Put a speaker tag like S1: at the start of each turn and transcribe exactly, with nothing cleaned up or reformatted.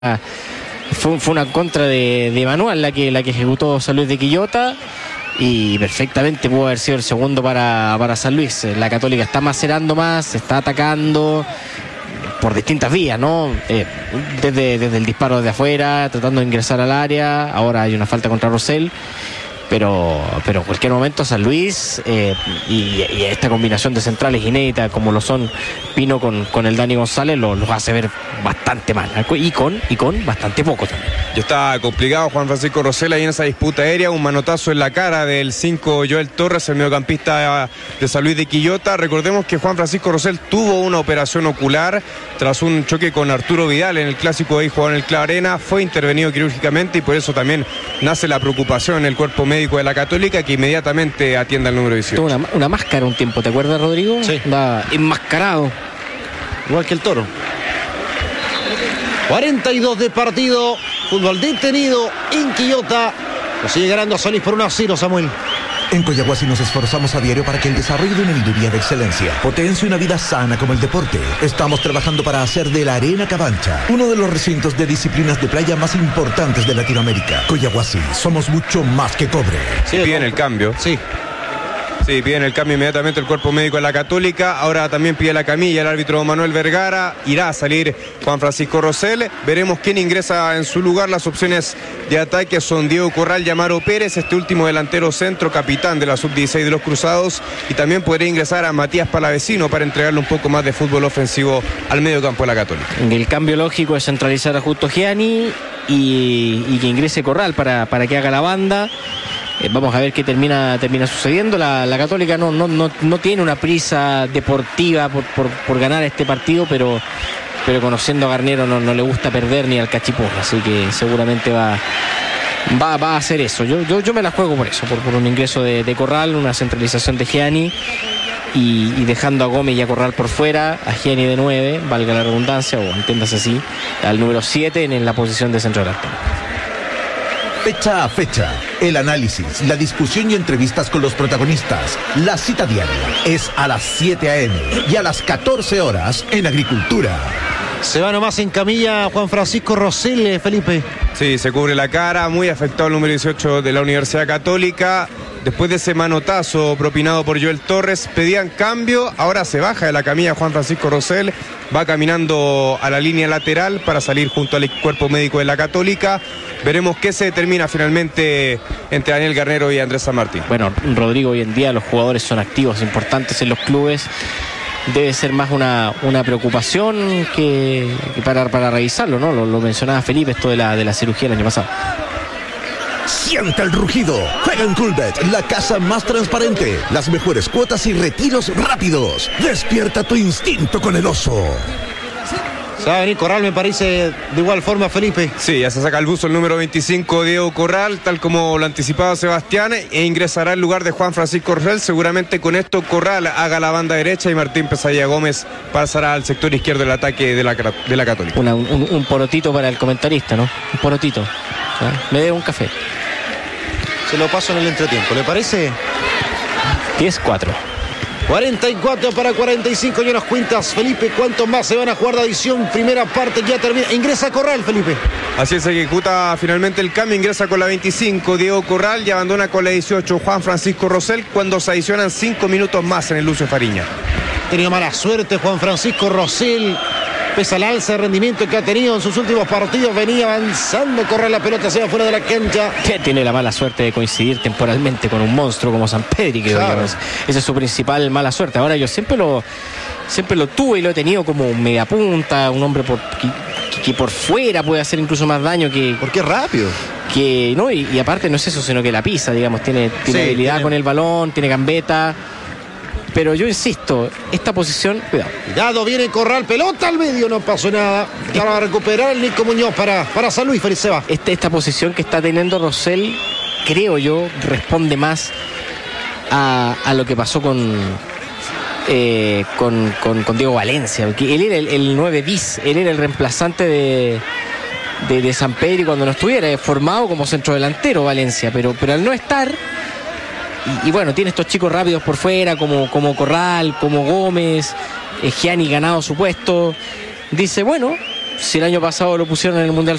S1: fue, fue una contra de, de manual la que, la que ejecutó San Luis de Quillota, y perfectamente pudo haber sido el segundo para, para San Luis. La Católica está macerando más, se está atacando por distintas vías, ¿no? Eh, desde, desde el disparo de afuera, tratando de ingresar al área. Ahora hay una falta contra Rosell. Pero, pero en cualquier momento San Luis eh, y, y esta combinación de centrales inédita como lo son Pino con, con el Dani González los lo hace ver bastante mal y con, y con bastante poco también.
S2: Ya está complicado Juan Francisco Rosell ahí en esa disputa aérea, un manotazo en la cara del cinco Joel Torres, el mediocampista de San Luis de Quillota. Recordemos que Juan Francisco Rosell tuvo una operación ocular tras un choque con Arturo Vidal en el clásico de ahí jugado en el Club Arena, fue intervenido quirúrgicamente y por eso también nace la preocupación en el cuerpo médico de la Católica, que inmediatamente atienda al número dieciocho.
S1: Tuvo una, una máscara un tiempo, ¿te acuerdas, Rodrigo?
S3: Sí.
S1: Va enmascarado.
S3: Igual que el Toro. cuarenta y dos de partido. Fútbol detenido en Quillota. Lo sigue ganando San Luis por uno a cero, Samuel.
S4: En Coyahuasi nos esforzamos a diario para que el desarrollo de una viduría de excelencia potencie una vida sana como el deporte. Estamos trabajando para hacer de la Arena Cabancha uno de los recintos de disciplinas de playa más importantes de Latinoamérica. Coyahuasi, somos mucho más que cobre.
S2: Sí, piden el cambio.
S3: Sí.
S2: Sí, piden el cambio inmediatamente el cuerpo médico de la Católica. Ahora también pide la camilla el árbitro Manuel Vergara. Irá a salir Juan Francisco Rosell. Veremos quién ingresa en su lugar. Las opciones de ataque son Diego Corral y Amaro Pérez, este último delantero centro, capitán de la sub dieciséis de los Cruzados. Y también podría ingresar a Matías Palavecino para entregarle un poco más de fútbol ofensivo al medio campo de la Católica.
S1: El cambio lógico es centralizar a Justo Gianni y, y que ingrese Corral para, para que haga la banda. Eh, vamos a ver qué termina, termina sucediendo. La, la Católica no, no, no, no tiene una prisa deportiva por, por, por ganar este partido, pero, pero conociendo a Garnero no, no le gusta perder ni al cachiporra, así que seguramente va, va, va a hacer eso. Yo, yo, yo me la juego por eso, por, por un ingreso de, de Corral, una centralización de Gianni y, y dejando a Gómez y a Corral por fuera, a Gianni de nueve, valga la redundancia, o entiéndase así, al número siete en, en la posición de centro delantero.
S4: Fecha a fecha, el análisis, la discusión y entrevistas con los protagonistas. La cita diaria es a las siete a eme y a las catorce horas en Agricultura.
S3: Se va nomás en camilla Juan Francisco Rosell, Felipe.
S2: Sí, se cubre la cara, muy afectado el número dieciocho de la Universidad Católica. Después de ese manotazo propinado por Joel Torres, pedían cambio. Ahora se baja de la camilla Juan Francisco Rosell, va caminando a la línea lateral para salir junto al cuerpo médico de la Católica. Veremos qué se determina finalmente entre Daniel Garnero y Andrés San Martín.
S1: Bueno, Rodrigo, hoy en día los jugadores son activos, importantes en los clubes. Debe ser más una, una preocupación que, que para, para revisarlo, ¿no? Lo, lo mencionaba Felipe, esto de la, de la cirugía el año pasado.
S4: Sienta el rugido. Juega en Coolbet, la casa más transparente. Las mejores cuotas y retiros rápidos. Despierta tu instinto con el oso.
S3: Se va a venir Corral, me parece, de igual forma, Felipe.
S2: Sí, ya se saca el buzo el número veinticinco, Diego Corral, tal como lo anticipaba Sebastián, e ingresará en lugar de Juan Francisco Rosell. Seguramente con esto Corral haga la banda derecha y Martín Pesadilla Gómez pasará al sector izquierdo del ataque de la, de la Católica.
S1: Una, un, un porotito para el comentarista, ¿no? Un porotito. ¿Ah? Me debe un café.
S3: Se lo paso en el entretiempo, ¿le parece?
S1: diez cuatro.
S3: cuarenta y cuatro para cuarenta y cinco, ya nos cuentas, Felipe, ¿cuántos más se van a jugar de adición? Primera parte ya termina. Ingresa Corral, Felipe.
S2: Así es, se ejecuta finalmente el cambio, ingresa con la veinticinco Diego Corral y abandona con la dieciocho Juan Francisco Rosell cuando se adicionan cinco minutos más en el Lucio Fariña.
S3: Tenía mala suerte Juan Francisco Rosell, pese al alza de rendimiento que ha tenido en sus últimos partidos, venía avanzando, corre la pelota hacia afuera de la cancha.
S1: Que tiene la mala suerte de coincidir temporalmente con un monstruo como Sampedri, que claro. Esa es su principal mala suerte. Ahora yo siempre lo siempre lo tuve y lo he tenido como un media punta, un hombre por, que, que por fuera puede hacer incluso más daño que...
S3: Porque es rápido.
S1: Que, no, y, y aparte no es eso, sino que la pisa, digamos, tiene, tiene sí, habilidad tiene... con el balón, tiene gambeta. Pero yo insisto, esta posición, cuidado.
S3: Cuidado, viene Corral, pelota al medio, no pasó nada. Ya va a recuperar el Nico Muñoz para, para San Luis, Feliz Seba.
S1: Esta, esta posición que está teniendo Rosell, creo yo, responde más a, a lo que pasó con, eh, con, con, con Diego Valencia. Porque él era el, el nueve bis, él era el reemplazante de, de, de Sampedri cuando no estuviera, formado como centrodelantero Valencia, pero, pero al no estar... Y, y bueno, tiene estos chicos rápidos por fuera, como, como Corral, como Gómez, eh, Gianni ganado su puesto. Dice, bueno, si el año pasado lo pusieron en el Mundial